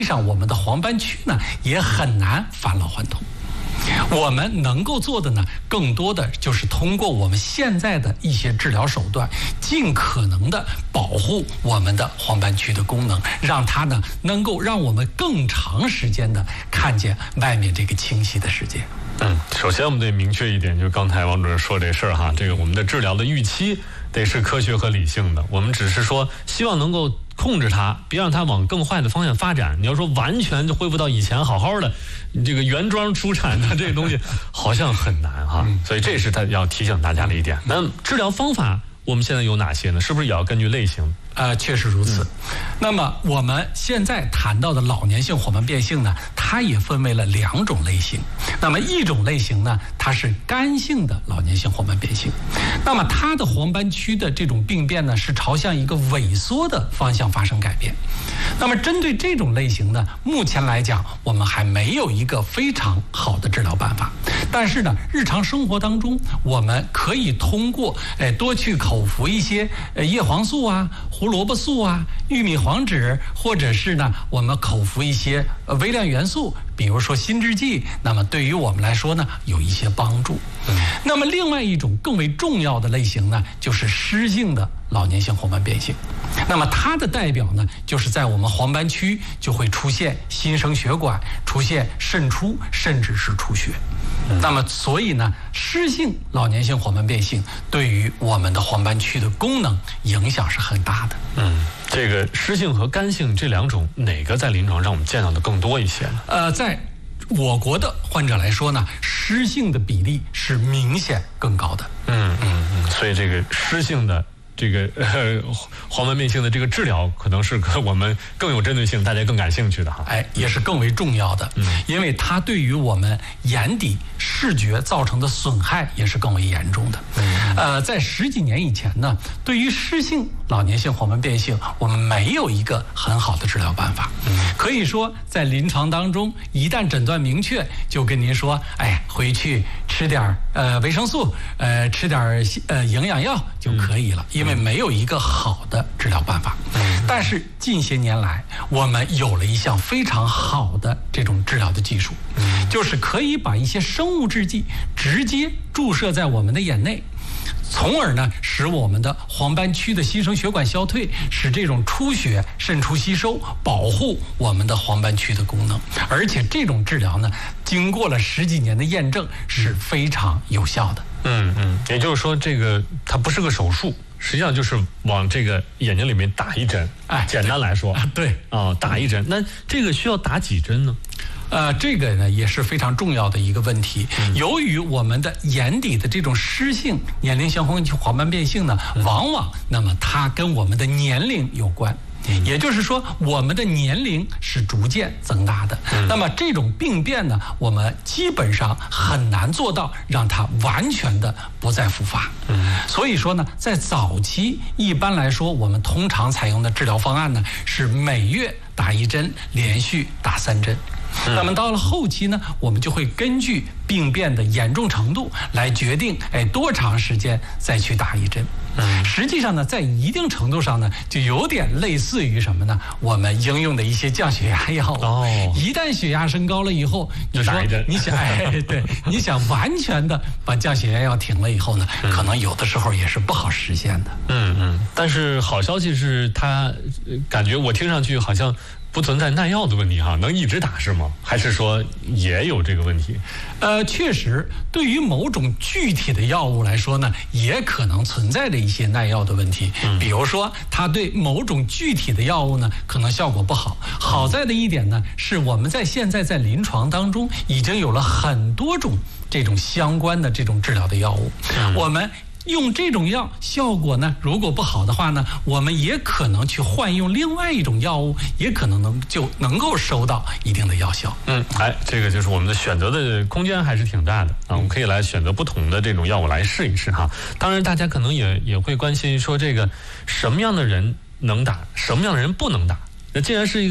上我们的黄斑区呢也很难返老还童。我们能够做的呢，更多的就是通过我们现在的一些治疗手段，尽可能的保护我们的黄斑区的功能，让它呢能够让我们更长时间的看见外面这个清晰的世界。 首先我们得明确一点，就刚才王主任说这事儿哈，这个我们的治疗的预期得是科学和理性的，我们只是说希望能够控制它，别让它往更坏的方向发展。你要说完全就恢复到以前好好的这个原装出产的这个东西，好像很难哈。所以这是他要提醒大家的一点。那治疗方法我们现在有哪些呢？是不是也要根据类型？ 确实如此。那么我们现在谈到的老年性黄斑变性呢，它也分为了2种类型。那么一种类型呢，它是干性的老年性黄斑变性。那么它的黄斑区的这种病变呢，是朝向一个萎缩的方向发生改变。那么针对这种类型呢，目前来讲，我们还没有一个非常好的治疗办法。但是呢，日常生活当中，我们可以通过多去口服一些叶黄素啊、胡萝卜素啊、玉米黄质，或者是呢，我们口服一些微量元素，比如说心制剂，那么对于我们来说呢，有一些帮助。那么另外一种更为重要的类型呢，就是湿性的老年性黄斑变性。那么它的代表呢，就是在我们黄斑区就会出现新生血管，出现渗出，甚至是出血。那么所以呢，湿性老年性黄斑变性对于我们的黄斑区的功能影响是很大的。 这个湿性和干性这2种，哪个在临床上我们见到的更多一些呢？ 在我国的患者来说呢，湿性的比例是明显更高的。 所以这个湿性的这个黄斑变性的这个治疗，可能是我们更有针对性，大家更感兴趣的哈。 也是更为重要的。因为它对于我们眼底视觉造成的损害也是更为严重的。在10几年以前呢，对于湿性老年性黄斑变性，我们没有一个很好的治疗办法。可以说在临床当中，一旦诊断明确，就跟您说，回去吃点维生素，吃点营养药就可以了。因为没有一个好的治疗办法。但是近些年来，我们有了一项非常好的这种治疗的技术，就是可以把一些生物制剂直接注射在我们的眼内，从而呢使我们的黄斑区的新生血管消退，使这种出血渗出吸收，保护我们的黄斑区的功能。而且这种治疗呢，经过了10几年的验证，是非常有效的。 也就是说，这个它不是个手术，实际上就是往这个眼睛里面打一针。简单来说， 对打一针。那这个需要打几针呢？ 这个呢也是非常重要的一个问题。由于我们的眼底的这种湿性年龄性黄斑变性呢，往往那么它跟我们的年龄有关。也就是说，我们的年龄是逐渐增大的。那么这种病变呢，我们基本上很难做到让它完全的不再复发。所以说呢，在早期一般来说，我们通常采用的治疗方案呢，是每月打1针，连续打3针。那么到了后期呢，我们就会根据病变的严重程度来决定多长时间再去打1针。实际上呢，在一定程度上呢，就有点类似于什么呢？我们应用的一些降血压药物。一旦血压升高了以后，你说你想对，你想完全的把降血压药停了以后呢，可能有的时候也是不好实现的。 但是好消息是，它感觉我听上去好像不存在耐药的问题哈，能一直打是吗？还是说也有这个问题？ 确实，对于某种具体的药物来说呢，也可能存在着一些耐药的问题。比如说，它对某种具体的药物呢，可能效果不好。好在的一点呢，是我们现在在临床当中已经有了很多种这种相关的这种治疗的药物。我们用这种药效果呢，如果不好的话呢，我们也可能去换用另外一种药物，也可能能够收到一定的药效。 这个就是我们的选择的空间还是挺大的啊，我们可以来选择不同的这种药物来试一试哈。当然，大家可能也会关心说，这个什么样的人能打，什么样的人不能打。那既然是一个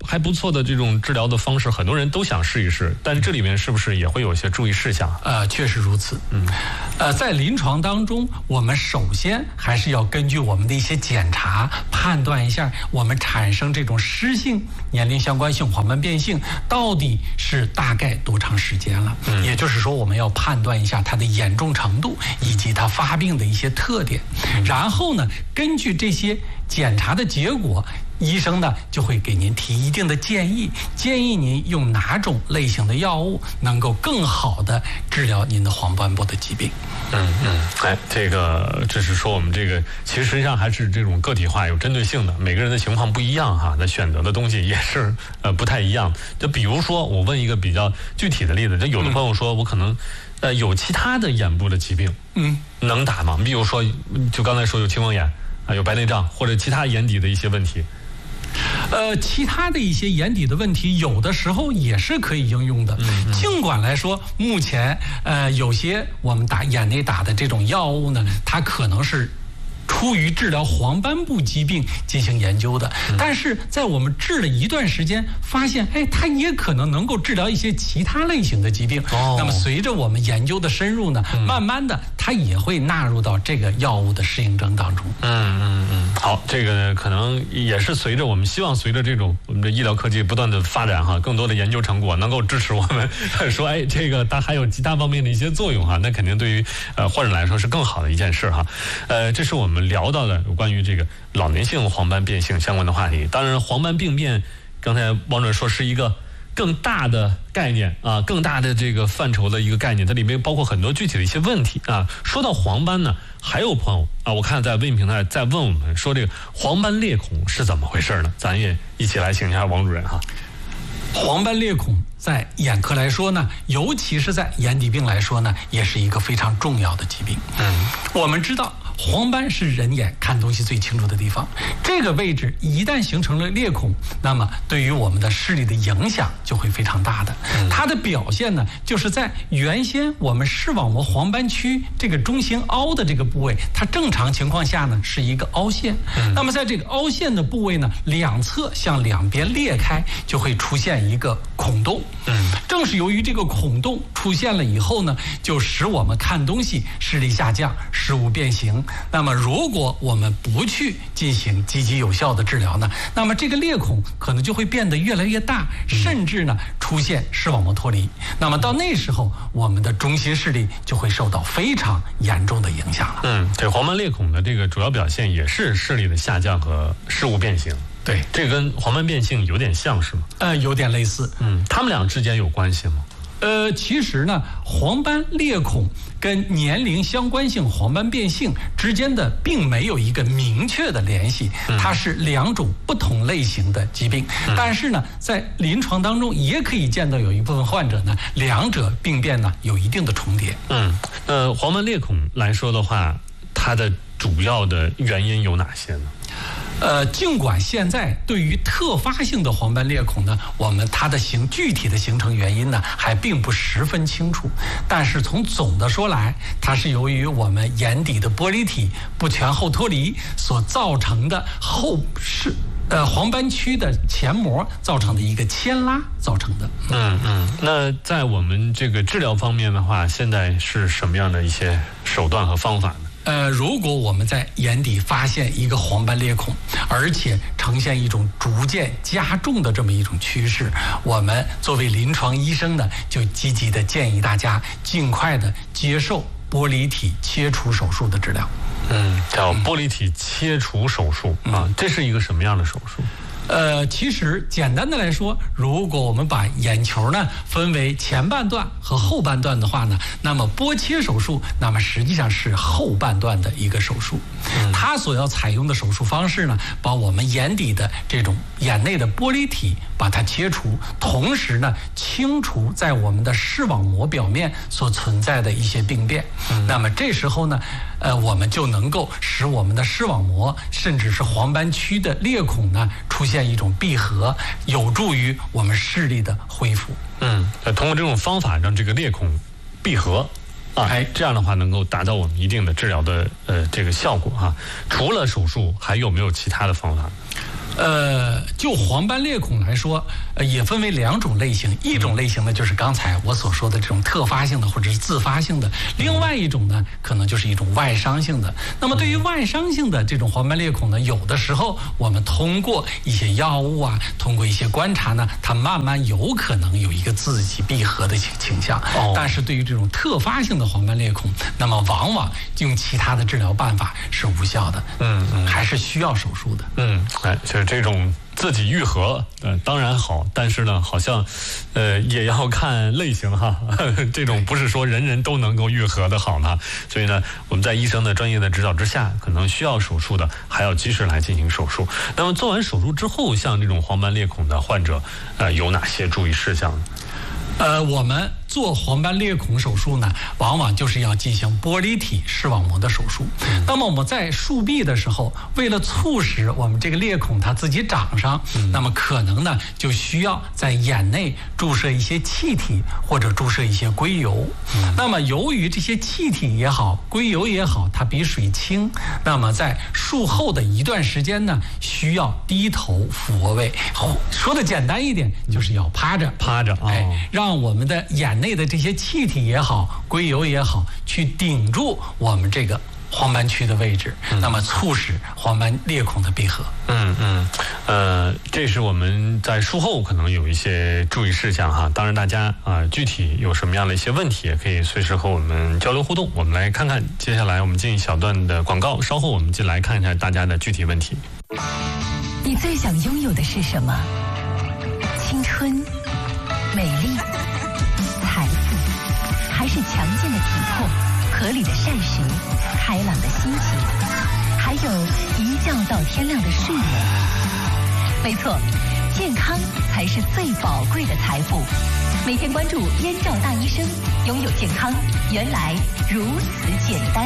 还不错的这种治疗的方式，很多人都想试一试，但是这里面是不是也会有些注意事项？ 确实如此。在临床当中，我们首先还是要根据我们的一些检查，判断一下我们产生这种湿性年龄相关性黄斑变性到底是大概多长时间了。也就是说，我们要判断一下它的严重程度以及它发病的一些特点。然后呢，根据这些检查的结果，医生呢就会给您提一定的建议，建议您用哪种类型的药物能够更好的治疗您的黄斑部的疾病。 这是说我们这个其实实际上还是这种个体化有针对性的，每个人的情况不一样哈，那选择的东西也是不太一样。就比如说我问一个比较具体的例子，就有的朋友说我可能有其他的眼部的疾病，能打吗？比如说就刚才说有青光眼有白内障或者其他眼底的一些问题。 其他的一些眼底的问题，有的时候也是可以应用的。尽管来说，目前有些我们眼内打的这种药物呢，它可能是出于治疗黄斑部疾病进行研究的，但是在我们治了一段时间，发现它也可能能够治疗一些其他类型的疾病。那么随着我们研究的深入呢，慢慢的它也会纳入到这个药物的适应症当中。 好，这个呢可能也是随着我们希望随着这种我们的医疗科技不断的发展哈，更多的研究成果能够支持我们说这个它还有其他方面的一些作用哈，那肯定对于患者来说是更好的一件事哈。这是我们聊到的有关于这个老年性黄斑变性相关的话题。当然黄斑病变刚才王主任说是一个更大的概念更大的这个范畴的一个概念，它里面包括很多具体的一些问题说到黄斑呢，还有朋友我看在微信平台在问我们说这个黄斑裂孔是怎么回事呢？咱也一起来请一下王主任哈。 黄斑裂孔在眼科来说呢，尤其是在眼底病来说呢，也是一个非常重要的疾病。我们知道黄斑是人眼看东西最清楚的地方，这个位置一旦形成了裂孔，那么对于我们的视力的影响就会非常大的。它的表现呢，就是在原先我们视网膜黄斑区这个中心凹的这个部位，它正常情况下呢是一个凹陷。那么在这个凹陷的部位呢，两侧向两边裂开，就会出现一个孔洞。正是由于这个孔洞出现了以后呢，就使我们看东西视力下降，视物变形。那么如果我们不去进行积极有效的治疗呢，那么这个裂孔可能就会变得越来越大，甚至呢出现视网膜脱离。那么到那时候，我们的中心视力就会受到非常严重的影响了。 这黄斑裂孔的这个主要表现也是视力的下降和视物变形。 对， 这跟黄斑变性有点像是吗？ 有点类似。 他们俩之间有关系吗？ 其实呢，黄斑裂孔跟年龄相关性黄斑变性之间的并没有一个明确的联系，它是两种不同类型的疾病。但是呢，在临床当中也可以见到有一部分患者呢，两者病变呢有一定的重叠。 黄斑裂孔来说的话，它的主要的原因有哪些呢？ 尽管现在对于特发性的黄斑裂孔呢，它的具体的形成原因呢还并不十分清楚，但是从总的说来，它是由于我们眼底的玻璃体不全后脱离所造成的黄斑区的前膜造成的一个牵拉造成的。 那在我们这个治疗方面的话，现在是什么样的一些手段和方法呢？ 如果我们在眼底发现一个黄斑裂孔，而且呈现一种逐渐加重的这么一种趋势，我们作为临床医生呢，就积极的建议大家尽快的接受玻璃体切除手术的治疗。 叫玻璃体切除手术这是一个什么样的手术？ 其实简单的来说，如果我们把眼球呢分为前半段和后半段的话呢，那么剥切手术，那么实际上是后半段的一个手术。它所要采用的手术方式呢，把我们眼底的这种眼内的玻璃体把它切除，同时呢清除在我们的视网膜表面所存在的一些病变。那么这时候呢，我们就能够使我们的视网膜甚至是黄斑区的裂孔呢出现一种闭合，有助于我们视力的恢复。 通过这种方法让这个裂孔闭合这样的话能够达到我们一定的治疗的这个效果除了手术，还有没有其他的方法？ 就黄斑裂孔来说，也分为2种类型。一种类型呢，就是刚才我所说的这种特发性的或者是自发性的；另外一种呢，可能就是一种外伤性的。那么对于外伤性的这种黄斑裂孔呢，有的时候我们通过一些药物啊，通过一些观察呢，它慢慢有可能有一个自己闭合的倾向。但是对于这种特发性的黄斑裂孔，那么往往用其他的治疗办法是无效的。还是需要手术的。 就是这种自己愈合，当然好，但是呢，好像，也要看类型哈。这种不是说人人都能够愈合的好呢。所以呢，我们在医生的专业的指导之下，可能需要手术的，还要及时来进行手术。那么做完手术之后，像这种黄斑裂孔的患者，有哪些注意事项呢？ 我们做黄斑裂孔手术呢，往往就是要进行玻璃体视网膜的手术。那么我们在术壁的时候，为了促使我们这个裂孔它自己长上，那么可能呢就需要在眼内注射一些气体或者注射一些硅油。那么由于这些气体也好，硅油也好，它比水轻，那么在术后的一段时间呢，需要低头俯卧位。说的简单一点，就是要趴着，让我们的眼内的这些气体也好，硅油也好，去顶住我们这个黄斑区的位置，那么促使黄斑裂孔的闭合。 这是我们在术后可能有一些注意事项哈。当然大家具体有什么样的一些问题，也可以随时和我们交流互动。我们来看看，接下来我们进一小段的广告，稍后我们进来看一下大家的具体问题。 你最想拥有的是什么？青春、美丽、财富，还是强健的体魄、合理的膳食、开朗的心情，还有一觉到天亮的睡眠？没错，健康才是最宝贵的财富。每天关注燕赵大医生，拥有健康原来如此简单。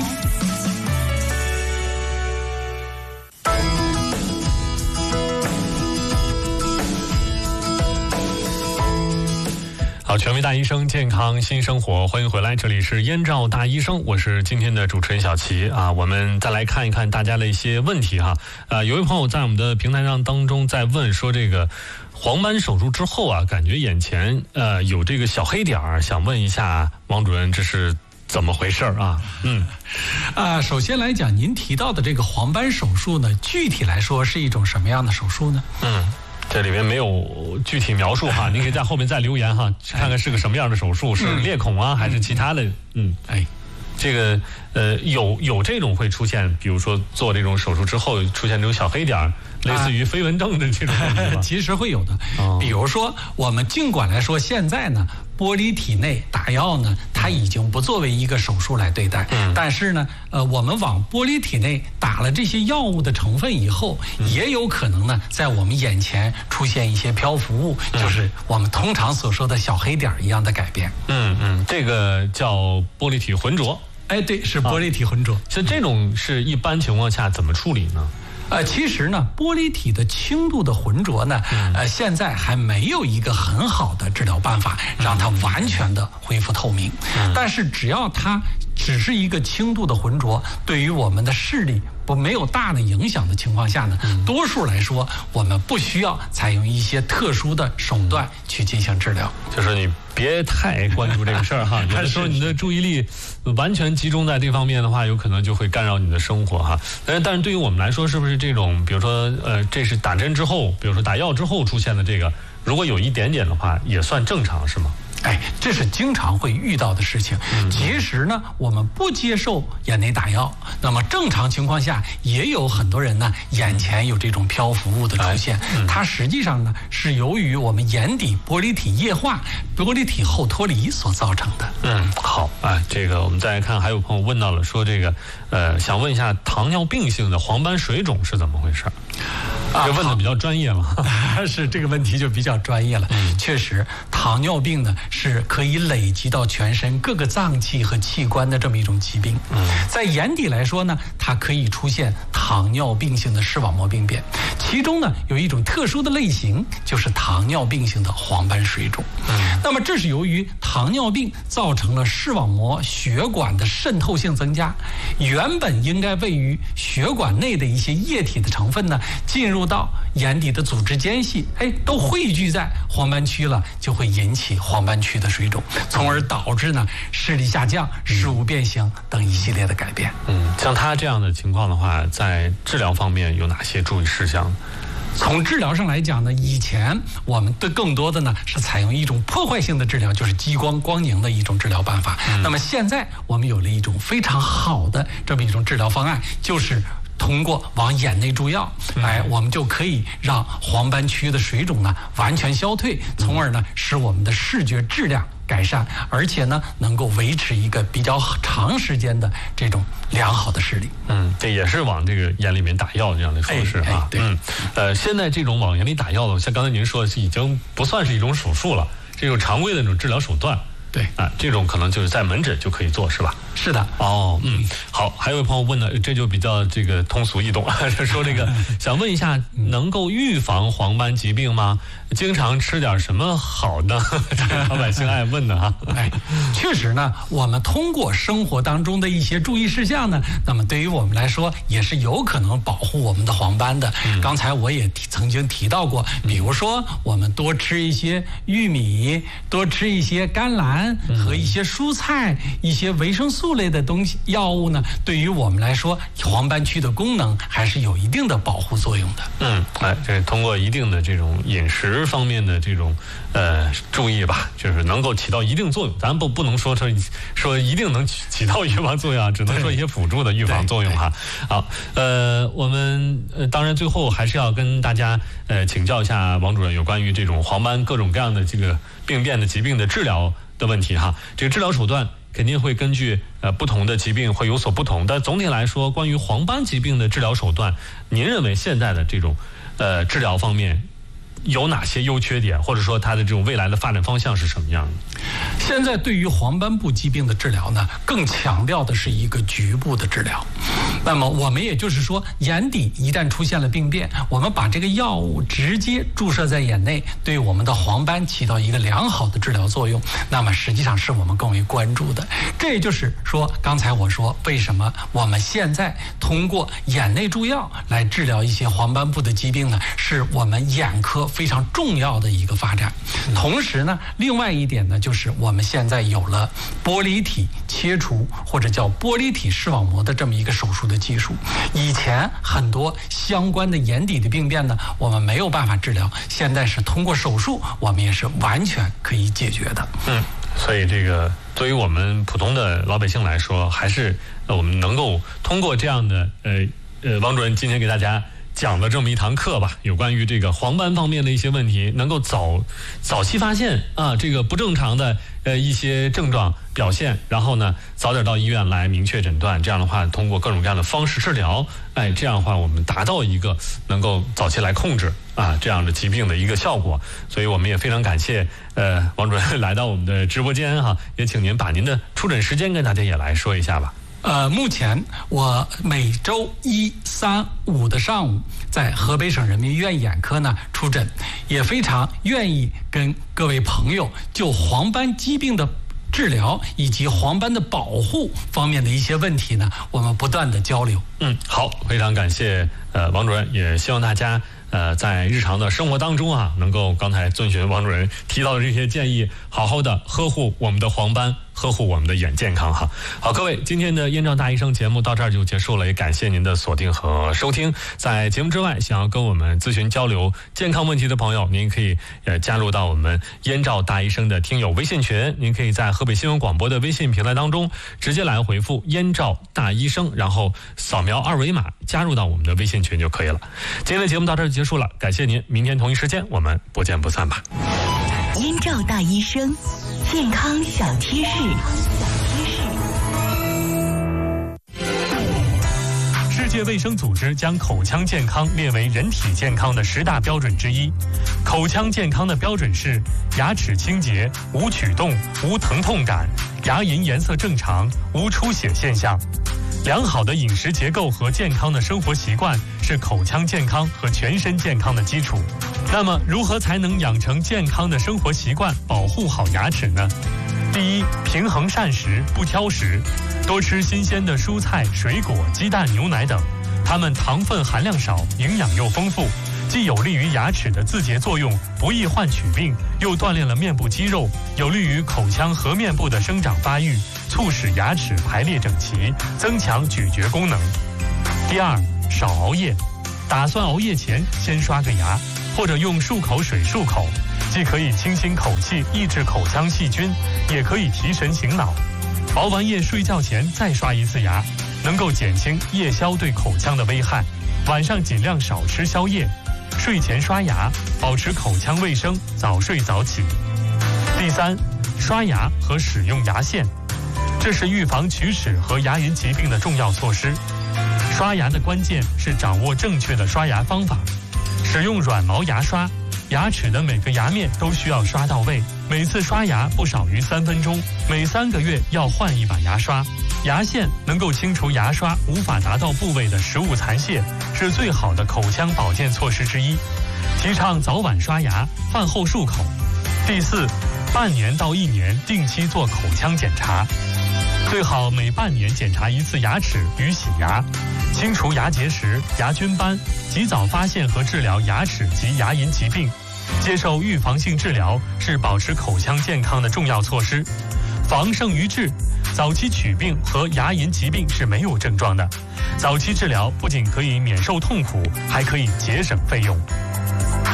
好，权威大医生，健康新生活，欢迎回来，这里是燕赵大医生，我是今天的主持人小齐啊。我们再来看一看大家的一些问题哈。有位朋友在我们的平台上当中在问说，这个黄斑手术之后啊，感觉眼前有这个小黑点儿，想问一下王主任，这是怎么回事啊？ 首先来讲，您提到的这个黄斑手术呢，具体来说是一种什么样的手术呢？ 这里面没有具体描述哈，您可以在后面再留言哈，看看是个什么样的手术，是裂孔啊，还是其他的？这个有这种会出现，比如说做这种手术之后出现这种小黑点儿，类似于飞蚊症的这种问题吗？ 其实会有的。比如说，我们尽管来说现在呢，玻璃体内打药呢，它已经不作为一个手术来对待。但是呢，我们往玻璃体内打了这些药物的成分以后，也有可能呢，在我们眼前出现一些漂浮物，就是我们通常所说的小黑点一样的改变。 这个叫玻璃体浑浊。 对，是玻璃体浑浊。 像这种是一般情况下怎么处理呢？ 其实呢，玻璃体的轻度的浑浊呢，现在还没有一个很好的治疗办法让它完全的恢复透明。但是只要它只是一个轻度的浑浊，对于我们的视力没有大的影响的情况下呢，多数来说我们不需要采用一些特殊的手段去进行治疗。 就是你别太关注这个事儿哈，有的时候你的注意力完全集中在这方面的话，有可能就会干扰你的生活哈。但是对于我们来说，是不是这种，比如说这是打针之后，比如说打药之后出现的这个，如果有一点点的话，也算正常是吗？ 这是经常会遇到的事情。其实呢，我们不接受眼内打药，那么正常情况下也有很多人呢眼前有这种漂浮物的出现，它实际上呢是由于我们眼底玻璃体液化、玻璃体后脱离所造成的。 好这个我们再来看，还有朋友问到了说这个想问一下糖尿病性的黄斑水肿是怎么回事？这问的比较专业了。 是，这个问题就比较专业了。确实，糖尿病呢是可以累积到全身各个脏器和器官的这么一种疾病。在眼底来说呢，它可以出现糖糖尿病性的视网膜病变，其中呢有一种特殊的类型，就是糖尿病性的黄斑水肿。那么这是由于糖尿病造成了视网膜血管的渗透性增加，原本应该位于血管内的一些液体的成分呢，进入到眼底的组织间隙，都汇聚在黄斑区了，就会引起黄斑区的水肿，从而导致呢视力下降、视物变形等一系列的改变。 像他这样的情况的话，在治疗方面有哪些注意事项？ 从治疗上来讲呢，以前我们更多的呢是采用一种破坏性的治疗，就是激光光凝的一种治疗办法。那么现在我们有了一种非常好的这么一种治疗方案，就是通过往眼内注药，我们就可以让黄斑区的水肿呢完全消退，从而呢使我们的视觉质量改善，而且呢能够维持一个比较长时间的这种良好的视力。 这也是往这个眼里面打药这样的方式啊。 对。 现在这种往眼里打药的，像刚才您说的，已经不算是一种手术了，这种常规的那种治疗手段。 对这种可能就是在门诊就可以做，是吧？ 是的。 好，还有位朋友问呢，这就比较这个通俗易懂，说这个想问一下，能够预防黄斑疾病吗？经常吃点什么好呢？这个老百姓爱问的哈。 确实呢，我们通过生活当中的一些注意事项呢，那么对于我们来说也是有可能保护我们的黄斑的。刚才我也曾经提到过，比如说我们多吃一些玉米，多吃一些甘蓝和一些蔬菜，一些维生素类的东西药物呢，对于我们来说黄斑区的功能还是有一定的保护作用的。 这通过一定的这种饮食方面的这种注意吧，就是能够起到一定作用。咱不能说一定能起到预防作用啊，只能说一些辅助的预防作用哈。好，我们当然最后还是要跟大家请教一下王主任有关于这种黄斑各种各样的这个病变的疾病的治疗的问题哈。这个治疗手段肯定会根据不同的疾病会有所不同，但总体来说，关于黄斑疾病的治疗手段，您认为现在的这种治疗方面有哪些优缺点，或者说它的这种未来的发展方向是什么样的？ 现在对于黄斑部疾病的治疗呢，更强调的是一个局部的治疗。那么我们也就是说，眼底一旦出现了病变，我们把这个药物直接注射在眼内，对我们的黄斑起到一个良好的治疗作用，那么实际上是我们更为关注的。这也就是说，刚才我说为什么我们现在通过眼内注药来治疗一些黄斑部的疾病呢，是我们眼科非常重要的一个发展。同时呢，另外一点呢，就是我们现在有了玻璃体切除或者叫玻璃体视网膜的这么一个手术的技术。以前很多相关的眼底的病变呢，我们没有办法治疗，现在是通过手术，我们也是完全可以解决的。 所以这个对于我们普通的老百姓来说，还是我们能够通过这样的王主任今天给大家讲了这么一堂课吧，有关于这个黄斑方面的一些问题，能够早期发现这个不正常的一些症状表现，然后呢早点到医院来明确诊断，这样的话通过各种各样的方式治疗，这样的话我们达到一个能够早期来控制这样的疾病的一个效果。所以我们也非常感谢王主任来到我们的直播间哈，也请您把您的出诊时间跟大家也来说一下吧。 目前我每周1、3、5的上午在河北省人民医院眼科呢出诊，也非常愿意跟各位朋友就黄斑疾病的治疗以及黄斑的保护方面的一些问题呢，我们不断的交流。 好，非常感谢王主任，也希望大家在日常的生活当中能够刚才遵循王主任提到的这些建议，好好的呵护我们的黄斑，呵护我们的眼健康哈。好，各位，今天的燕赵大医生节目到这儿就结束了，也感谢您的锁定和收听。在节目之外，想要跟我们咨询交流健康问题的朋友，您可以加入到我们燕赵大医生的听友微信群，您可以在河北新闻广播的微信平台当中直接来回复燕赵大医生，然后扫描2维码加入到我们的微信群就可以了。今天的节目到这儿就结束了，感谢您，明天同一时间我们不见不散吧。 燕赵大医生，健康小贴士。 世界卫生组织将口腔健康列为人体健康的10大标准之一。口腔健康的标准是：牙齿清洁、无龋动、无疼痛感、牙龈颜色正常、无出血现象。 良好的饮食结构和健康的生活习惯是口腔健康和全身健康的基础。那么，如何才能养成健康的生活习惯，保护好牙齿呢？第一，平衡膳食，不挑食，多吃新鲜的蔬菜、水果、鸡蛋、牛奶等，它们糖分含量少，营养又丰富，既有利于牙齿的自洁作用，不易患龋病，又锻炼了面部肌肉，有利于口腔颌面部的生长发育，促使牙齿排列整齐，增强咀嚼功能。第二，少熬夜，打算熬夜前先刷个牙，或者用漱口水漱口，既可以清新口气，抑制口腔细菌，也可以提神醒脑。熬完夜睡觉前再刷一次牙，能够减轻夜宵对口腔的危害。晚上尽量少吃宵夜，睡前刷牙，保持口腔卫生，早睡早起。第三，刷牙和使用牙线，这是预防龋齿和牙龈疾病的重要措施。刷牙的关键是掌握正确的刷牙方法，使用软毛牙刷，牙齿的每个牙面都需要刷到位，每次刷牙不少于3分钟，每3个月要换一把牙刷。牙线能够清除牙刷无法达到部位的食物残屑，是最好的口腔保健措施之一。提倡早晚刷牙，饭后漱口。第四，半年到1年定期做口腔检查，最好每半年检查一次牙齿与洗牙，清除牙结石、牙菌斑，及早发现和治疗牙齿及牙龈疾病。接受预防性治疗是保持口腔健康的重要措施。防胜于治，早期龋病和牙龈疾病是没有症状的。早期治疗不仅可以免受痛苦，还可以节省费用。